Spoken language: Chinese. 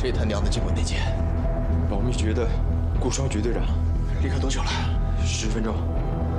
谁他娘的进过内奸？ 保密局的顾双菊队长。 离开多久了 10分钟。